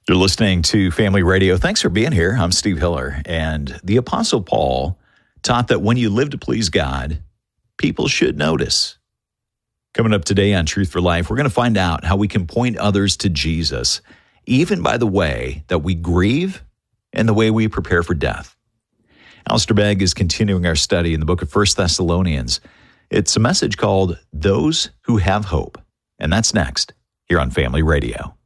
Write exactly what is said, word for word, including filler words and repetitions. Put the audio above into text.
You're listening to Family Radio. Thanks for being here. I'm Steve Hiller. And the Apostle Paul taught that when you live to please God, people should notice. Coming up today on Truth for Life, we're going to find out how we can point others to Jesus, even by the way that we grieve and the way we prepare for death. Alistair Begg is continuing our study in the book of First Thessalonians. It's a message called Those Who Have Hope. And that's next here on Family Radio.